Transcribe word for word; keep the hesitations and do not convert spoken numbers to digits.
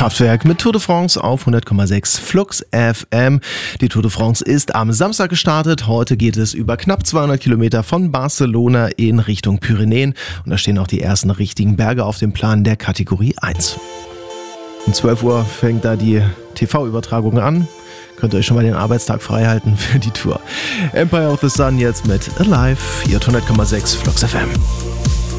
Kraftwerk mit Tour de France auf hundert Komma sechs Flux F M. Die Tour de France ist am Samstag gestartet. Heute geht es über knapp zweihundert Kilometer von Barcelona in Richtung Pyrenäen. Und da stehen auch die ersten richtigen Berge auf dem Plan der Kategorie eins. Um zwölf Uhr fängt da die T V-Übertragung an. Könnt ihr euch schon mal den Arbeitstag freihalten für die Tour. Empire of the Sun jetzt mit Alive, hier hundert Komma sechs Flux F M.